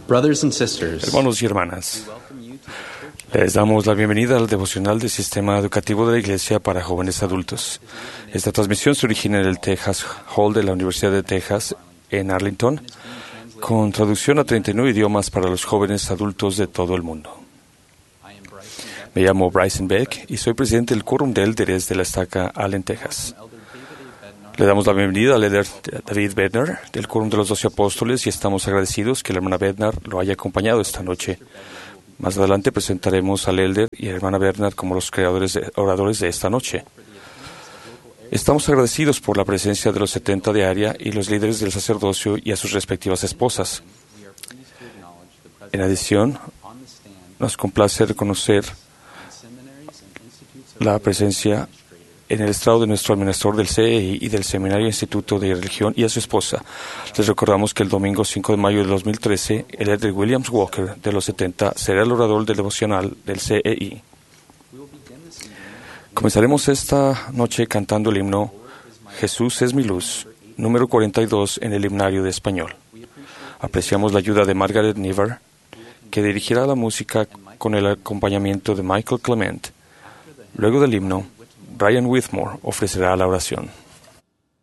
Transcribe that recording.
Brothers and sisters, Hermanos y hermanas, les damos la bienvenida al devocional del Sistema Educativo de la Iglesia para Jóvenes Adultos. Esta transmisión se origina en el Texas Hall de la Universidad de Texas en Arlington, con traducción a 39 idiomas para los jóvenes adultos de todo el mundo. Me llamo Bryson Beck y soy presidente del Quórum de Élderes de la Estaca Allen, Texas. Le damos la bienvenida al líder David Bednar del Quórum de los 12 Apóstoles y estamos agradecidos que la hermana Bednar lo haya acompañado esta noche. Más adelante presentaremos al Elder y a la hermana Bednar como los oradores de esta noche. Estamos agradecidos por la presencia de los 70 de área y los líderes del sacerdocio y a sus respectivas esposas. En adición, nos complace reconocer la presencia en el estrado de nuestro administrador del CEI y del Seminario Instituto de Religión y a su esposa. Les recordamos que el domingo 5 de mayo de 2013, el Elder Williams Walker de los 70 será el orador del devocional del CEI. Comenzaremos esta noche cantando el himno Jesús es mi luz, número 42 en el himnario de español. Apreciamos la ayuda de Margaret Niver, que dirigirá la música con el acompañamiento de Michael Clement. Luego del himno, Brian Whitmore ofrecerá la oración.